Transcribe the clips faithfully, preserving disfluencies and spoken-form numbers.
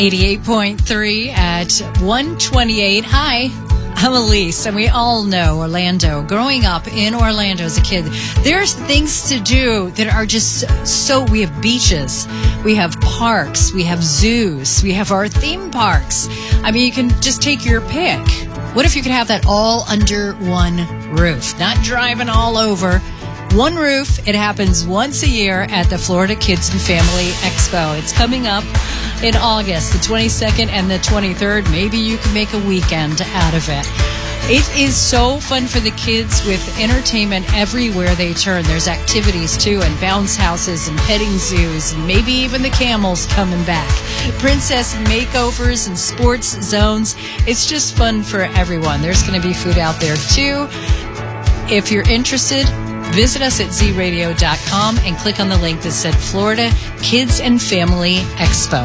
eighty-eight point three at one twenty-eight. Hi, I'm Elise, and we all know Orlando. Growing up in Orlando as a kid, there's things to do that are just so... We have beaches, we have parks, we have zoos, we have our theme parks. I mean, you can just take your pick. What if you could have that all under one roof? Not driving all over. One roof. It happens once a year at the Florida Kids and Family Expo. It's coming up in August, the twenty-second and the twenty-third. Maybe you can make a weekend out of it. It is so fun for the kids with entertainment everywhere they turn. There's activities, too, and bounce houses and petting zoos, and maybe even the camels coming back. Princess makeovers and sports zones. It's just fun for everyone. There's going to be food out there, too. If you're interested, visit us at z radio dot com and click on the link that said Florida Kids and Family Expo.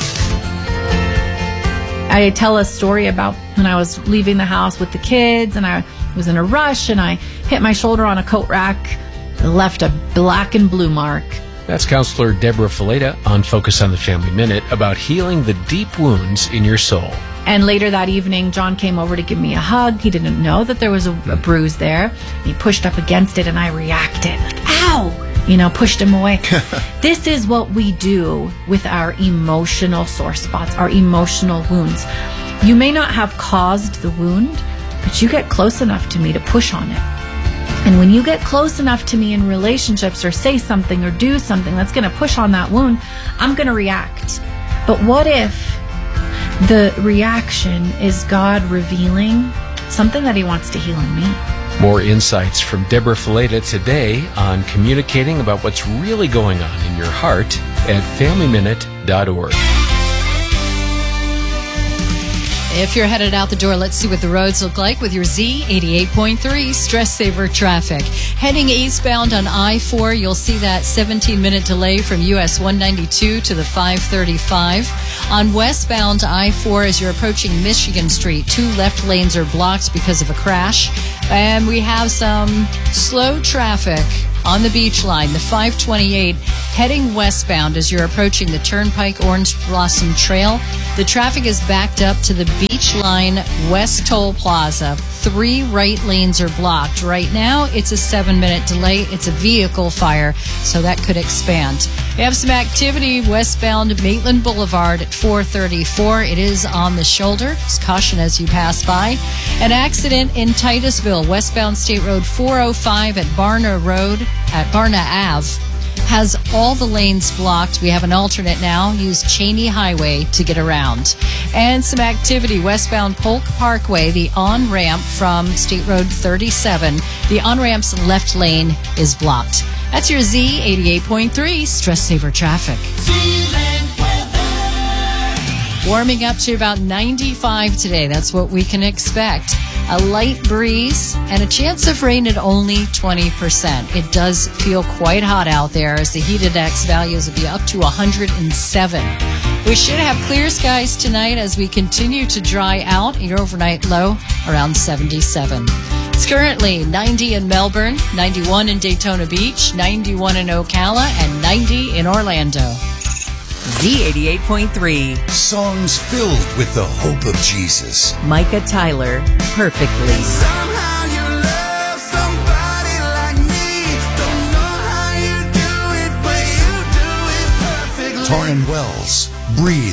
I tell a story about when I was leaving the house with the kids and I was in a rush and I hit my shoulder on a coat rack, left a black and blue mark. That's Counselor Deborah Fileta on Focus on the Family Minute about healing the deep wounds in your soul. And later that evening, John came over to give me a hug. He didn't know that there was a, a bruise there. He pushed up against it and I reacted. Like, ow! You know, pushed him away. This is what we do with our emotional sore spots, our emotional wounds. You may not have caused the wound, but you get close enough to me to push on it. And when you get close enough to me in relationships or say something or do something that's going to push on that wound, I'm going to react. But what if the reaction is God revealing something that he wants to heal in me? More insights from Deborah Fileta today on communicating about what's really going on in your heart at family minute dot org. If you're headed out the door, let's see what the roads look like with your Z eighty-eight point three Stress Saver traffic. Heading eastbound on I four, you'll see that seventeen-minute delay from U S one ninety-two to the five thirty-five. On westbound I four, as you're approaching Michigan Street, two left lanes are blocked because of a crash. And we have some slow traffic on the beach line, the five twenty-eight, heading westbound as you're approaching the Turnpike Orange Blossom Trail. The traffic is backed up to the beach line West Toll Plaza. Three right lanes are blocked. Right now, it's a seven-minute delay. It's a vehicle fire, so that could expand. We have some activity westbound Maitland Boulevard at four thirty-four. It is on the shoulder. Just caution as you pass by. An accident in Titusville, westbound State Road four oh five at Barna Road, at Barna Ave, has all the lanes blocked. We have an alternate now. Use Cheney Highway to get around. And some activity westbound Polk Parkway, the on-ramp from State Road thirty-seven. The on-ramp's left lane is blocked. That's your Z eighty-eight point three Stress Saver traffic. Warming up to about ninety-five today. That's what we can expect. A light breeze and a chance of rain at only twenty percent. It does feel quite hot out there as the heat index values will be up to one hundred seven. We should have clear skies tonight as we continue to dry out. Your overnight low around seventy-seven. It's currently ninety in Melbourne, ninety-one in Daytona Beach, ninety-one in Ocala, and ninety in Orlando. Z eighty-eight point three. Songs filled with the hope of Jesus. Micah Tyler, Perfectly. Somehow you love somebody like me. Don't know how you do it, but you do it perfectly. Torrin Wells, Breathe.